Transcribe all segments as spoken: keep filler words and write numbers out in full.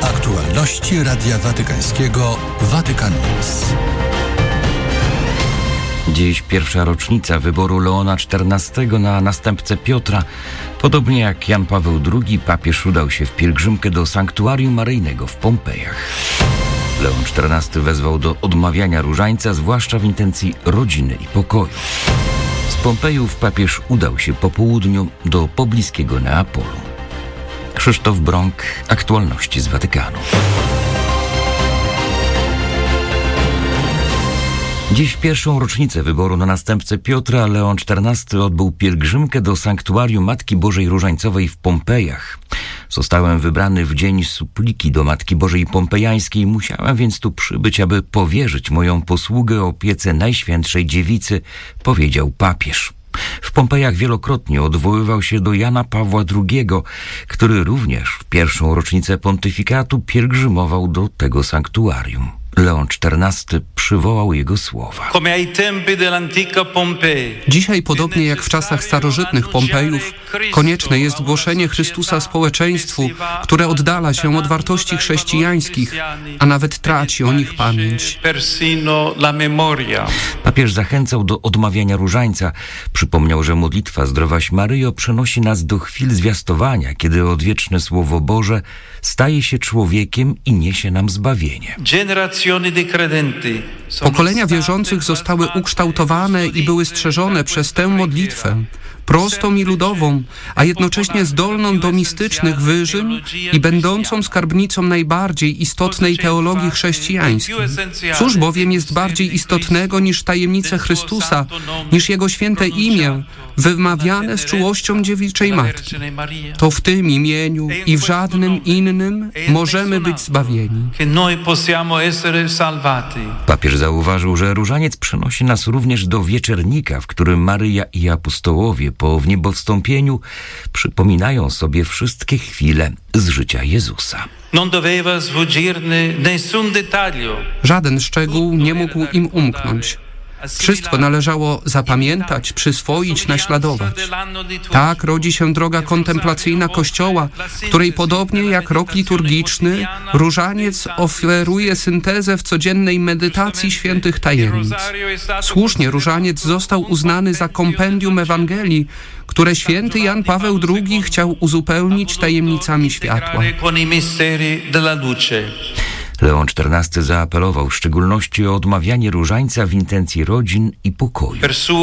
Aktualności Radia Watykańskiego Vatican News. Dziś pierwsza rocznica wyboru Leona czternastego na następcę Piotra. Podobnie jak Jan Paweł drugi, papież udał się w pielgrzymkę do sanktuarium maryjnego w Pompejach. Leon czternasty wezwał do odmawiania różańca, zwłaszcza w intencji rodziny i pokoju. Z Pompejów papież udał się po południu do pobliskiego Neapolu. Krzysztof Brąk, aktualności z Watykanu. Dziś w pierwszą rocznicę wyboru na następcę Piotra Leon czternasty odbył pielgrzymkę do sanktuarium Matki Bożej Różańcowej w Pompejach. Zostałem wybrany w dzień supliki do Matki Bożej Pompejańskiej. Musiałem więc tu przybyć, aby powierzyć moją posługę opiece Najświętszej Dziewicy, powiedział papież. W Pompejach wielokrotnie odwoływał się do Jana Pawła drugiego, który również w pierwszą rocznicę pontyfikatu pielgrzymował do tego sanktuarium. Leon czternasty przywołał jego słowa. Dzisiaj, podobnie jak w czasach starożytnych Pompejów, konieczne jest głoszenie Chrystusa społeczeństwu, które oddala się od wartości chrześcijańskich, a nawet traci o nich pamięć. Papież zachęcał do odmawiania różańca. Przypomniał, że modlitwa Zdrowaś Maryjo przenosi nas do chwil zwiastowania, kiedy odwieczne Słowo Boże staje się człowiekiem i niesie nam zbawienie. Pokolenia wierzących zostały ukształtowane i były strzeżone przez tę modlitwę, prostą i ludową, a jednocześnie zdolną do mistycznych wyżyn i będącą skarbnicą najbardziej istotnej teologii chrześcijańskiej. Cóż bowiem jest bardziej istotnego niż tajemnice Chrystusa, niż Jego święte imię, wymawiane z czułością dziewiczej Matki. To w tym imieniu i w żadnym innym możemy być zbawieni. Papież zauważył, że różaniec przenosi nas również do wieczernika, w którym Maryja i apostołowie po wniebowstąpieniu przypominają sobie wszystkie chwile z życia Jezusa. Żaden szczegół nie mógł im umknąć. Wszystko należało zapamiętać, przyswoić, naśladować. Tak rodzi się droga kontemplacyjna Kościoła, której podobnie jak rok liturgiczny, różaniec oferuje syntezę w codziennej medytacji świętych tajemnic. Słusznie różaniec został uznany za kompendium Ewangelii, które święty Jan Paweł drugi chciał uzupełnić tajemnicami światła. Leon czternasty zaapelował w szczególności o odmawianie różańca w intencji rodzin i pokoju.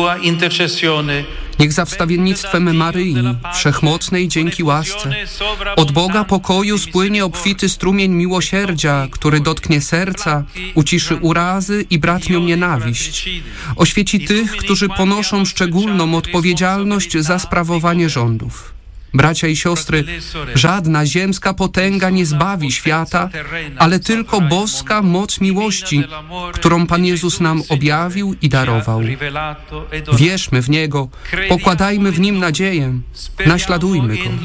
Niech za wstawiennictwem Maryi, wszechmocnej dzięki łasce, od Boga pokoju spłynie obfity strumień miłosierdzia, który dotknie serca, uciszy urazy i bratnią nienawiść. Oświeci tych, którzy ponoszą szczególną odpowiedzialność za sprawowanie rządów. Bracia i siostry, żadna ziemska potęga nie zbawi świata, ale tylko boska moc miłości, którą Pan Jezus nam objawił i darował. Wierzmy w Niego, pokładajmy w Nim nadzieję, naśladujmy Go.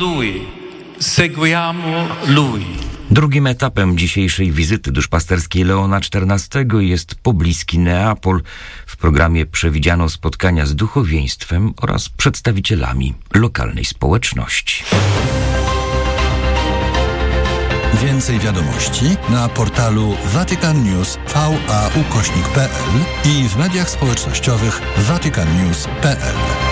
Drugim etapem dzisiejszej wizyty duszpasterskiej Leona czternastego jest pobliski Neapol. W programie przewidziano spotkania z duchowieństwem oraz przedstawicielami lokalnej społeczności. Więcej wiadomości na portalu Vatican News V A ukośnik P L i w mediach społecznościowych vatican news kropka p l.